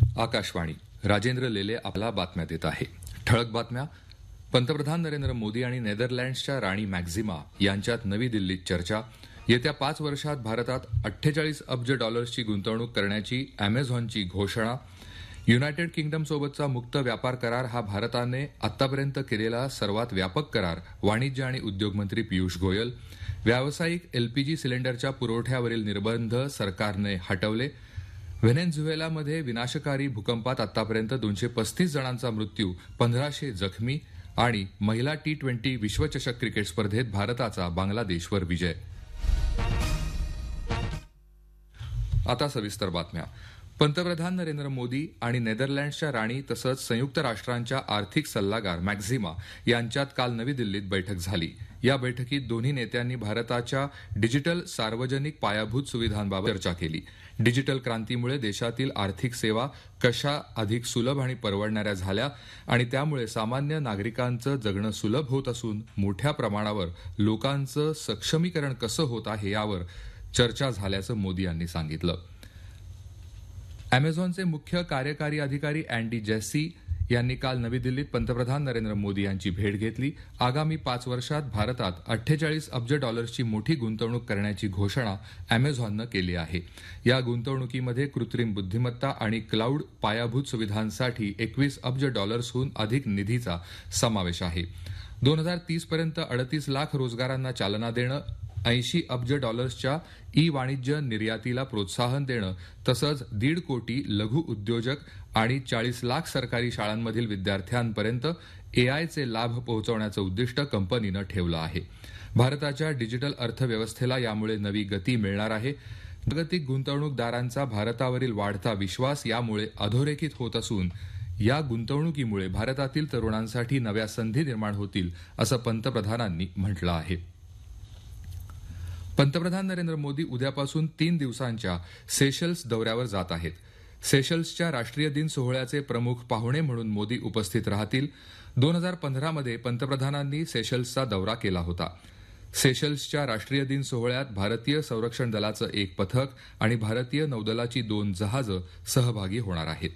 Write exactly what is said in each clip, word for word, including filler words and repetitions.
आकाशवाणी राजेंद्र लेले आपला बातम्या देत आहे. ठळक बातम्या. पंतप्रधान नरेंद्र मोदी आणि नेदरलँड्सच्या राणी मॅक्झिमा यांच्यात नवी दिल्लीत चर्चा. येत्या पाच वर्षात भारतात अठ्ठेचाळीस अब्ज डॉलर्सची गुंतवणूक करण्याची अमेझॉनची घोषणा. युनायटेड किंगडमसोबतचा मुक्त व्यापार करार हा भारताने आतापर्यंत केलेला सर्वात व्यापक करार. वाणिज्य आणि उद्योग मंत्री पियुष गोयल. व्यावसायिक एलपीजी सिलेंडरच्या पुरवठ्यावरील निर्बंध सरकारने हटवले. व्हेनेझुएलामध्ये विनाशकारी भूकंपात आतापर्यंत दोनशे पस्तीस जणांचा मृत्यू, पंधराशे जखमी. आणि महिला टी ट्वेंटी विश्वचषक क्रिकेट स्पर्धेत भारताचा बांगलादेशवर विजय. आता सविस्तर बातम्या. पंतप्रधान नरेंद्र मोदी आणि नेदरलँड्सच्या राणी तसंच संयुक्त राष्ट्रांच्या आर्थिक सल्लागार मॅक्झिमा यांच्यात काल नवी दिल्लीत बैठक झाली. या बैठकीत दोन्ही नेत्यांनी भारताच्या डिजिटल सार्वजनिक पायाभूत सुविधांबाबत चर्चा केली. डिजिटल क्रांतीमुळे देशातील आर्थिक सेवा कशा अधिक सुलभ आणि परवडणाऱ्या झाल्या आणि त्यामुळे सामान्य नागरिकांचं जगणं सुलभ होत असून मोठ्या प्रमाणावर लोकांचं सक्षमीकरण कसं होत आहे यावर चर्चा झाल्याचं मोदी यांनी सांगितलं. अमेझॉनचे मुख्य कार्यकारी अधिकारी अँडी जेसी यांनी काल नवी दिल्लीत पंतप्रधान नरेंद्र मोदी यांची भेट घेतली. आगामी पाच वर्षात भारतात अठ्ठेचाळीस अब्ज डॉलर्सची मोठी गुंतवणूक करण्याची घोषणा अमेझॉननं केली आहे. या गुंतवणुकीमध्ये कृत्रिम बुद्धिमत्ता आणि क्लाउड पायाभूत सुविधांसाठी एकवीस अब्ज डॉलर्सहून अधिक निधीचा समावेश आहे. दोन हजार तीस पर्यंत अडतीस लाख रोजगारांना चालना देणं, ऐंशी अब्ज डॉलर्सच्या ई वाणिज्य निर्यातीला प्रोत्साहन देणं तसंच दीड कोटी लघु उद्योजक आणि चाळीस लाख सरकारी शाळांमधील विद्यार्थ्यांपर्यंत एआयचे लाभ पोहोचवण्याचं उद्दिष्ट कंपनीनं ठेवलं आहे. भारताच्या डिजिटल अर्थव्यवस्थेला यामुळे नवी गती मिळणार आहे. जागतिक गुंतवणूकदारांचा भारतावरील वाढता विश्वास यामुळे अधोरेखित होत असून या गुंतवणुकीमुळे भारतातील तरुणांसाठी नव्या संधी निर्माण होतील असं पंतप्रधानांनी म्हटलं आहे. पंतप्रधान नरेंद्र मोदी उद्यापासून तीन दिवसांच्या सेशल्स दौऱ्यावर जात आहेत. सेशल्सच्या राष्ट्रीय दिन सोहळ्याचे प्रमुख पाहुणे म्हणून मोदी उपस्थित राहतील. दोन हजार पंधरामध्ये पंतप्रधानांनी सेशल्सचा दौरा केला होता. सेशल्सच्या राष्ट्रीय दिन सोहळ्यात भारतीय संरक्षण दलाचं एक पथक आणि भारतीय नौदलाची दोन जहाजं सहभागी होणार आहेत.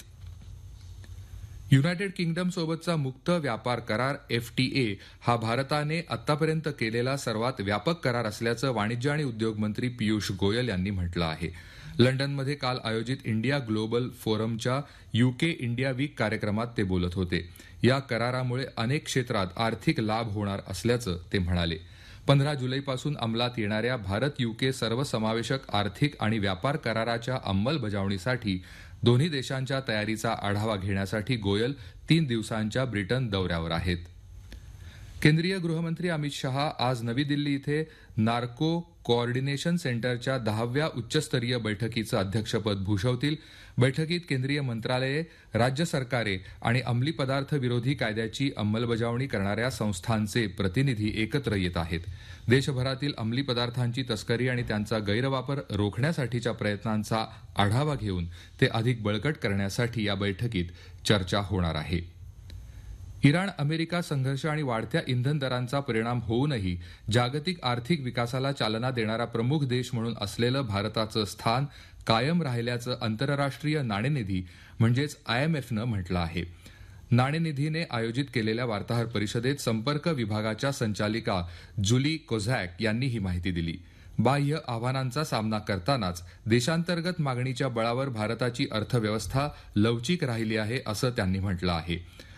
युनायटेड किंगडमसोबतचा मुक्त व्यापार करार एफटीए हा भारताने आतापर्यंत केलेला सर्वात व्यापक करार असल्याचं वाणिज्य आणि उद्योग मंत्री पियुष गोयल यांनी म्हटलं आहे. लंडनमध्ये काल आयोजित India global फोरमच्या UK India weak कार्यक्रमात ते बोलत होते. या करारामुळे अनेक क्षेत्रात आर्थिक लाभ होणार असल्याचं ते म्हणाले. पंधरा जुलैपासून अंमलात येणाऱ्या भारत यूके सर्वसमावेशक आर्थिक आणि व्यापार कराराच्या अंमलबजावणीसाठी दोन्ही देशांच्या तयारीचा आढावा घेण्यासाठी गोयल तीन दिवसांच्या ब्रिटन दौऱ्यावर आहेत. केंद्रीय गृहमंत्री अमित शहा आज नवी दिल्ली इथे नार्को कोऑर्डिनेशन सेंटरच्या दहाव्या उच्चस्तरीय बैठकीचं अध्यक्षपद भूषवतील. बैठकीत केंद्रीय मंत्रालये, राज्य सरकारे आणि अंमली पदार्थ विरोधी कायद्याची अंमलबजावणी करणाऱ्या संस्थांचे प्रतिनिधी एकत्र येत आहेत. देशभरातील अंमली पदार्थांची तस्करी आणि त्यांचा गैरवापर रोखण्यासाठीच्या प्रयत्नांचा आढावा घेऊन ते अधिक बळकट करण्यासाठी या बैठकीत चर्चा होणार आहे. इराण अमेरिका संघर्ष आणि वाढत्या इंधन दरांचा परिणाम होऊनही जागतिक आर्थिक विकासाला चालना देणारा प्रमुख देश म्हणून असलेलं भारताचं स्थान कायम राहिल्याचं आंतरराष्ट्रीय नाणेनिधी म्हणजेच आयएमएफनं म्हटलं आहे. नाणेनिधीने आयोजित केलेल्या वार्ताहर परिषदेत संपर्क विभागाच्या संचालिका जुली कोझॅक यांनी ही माहिती दिली. बाह्य आव्हानांचा सामना करतानाच देशांतर्गत मागणीच्या बळावर भारताची अर्थव्यवस्था लवचिक राहिली आहे असं त्यांनी म्हटलं आहे.